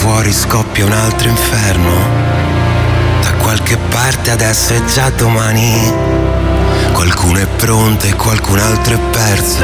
fuori scoppia un altro inferno. Da qualche parte adesso è già domani. Qualcuno è pronto e qualcun altro è perso.